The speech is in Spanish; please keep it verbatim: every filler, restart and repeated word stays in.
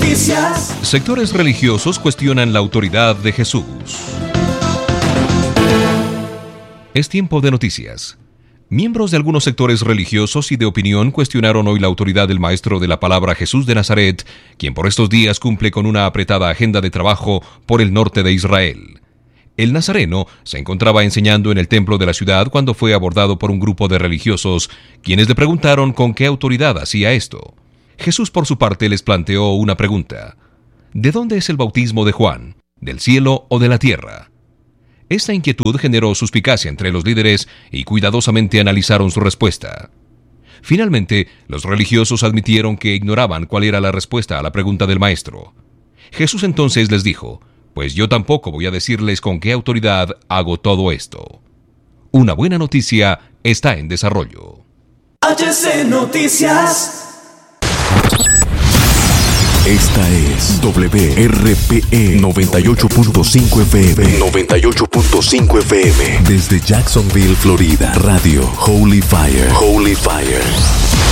Noticias. Sectores religiosos cuestionan la autoridad de Jesús. Es tiempo de noticias. Miembros de algunos sectores religiosos y de opinión cuestionaron hoy la autoridad del maestro de la palabra Jesús de Nazaret, quien por estos días cumple con una apretada agenda de trabajo por el norte de Israel. El nazareno se encontraba enseñando en el templo de la ciudad cuando fue abordado por un grupo de religiosos, quienes le preguntaron con qué autoridad hacía esto. Jesús, por su parte, les planteó una pregunta. ¿De dónde es el bautismo de Juan? ¿Del cielo o de la tierra? Esta inquietud generó suspicacia entre los líderes y cuidadosamente analizaron su respuesta. Finalmente, los religiosos admitieron que ignoraban cuál era la respuesta a la pregunta del maestro. Jesús entonces les dijo, pues yo tampoco voy a decirles con qué autoridad hago todo esto. Una buena noticia está en desarrollo. H C Noticias. Esta es W R P E noventa y ocho punto cinco F M. noventa y ocho punto cinco F M. Desde Jacksonville, Florida. Radio Holy Fire. Holy Fire.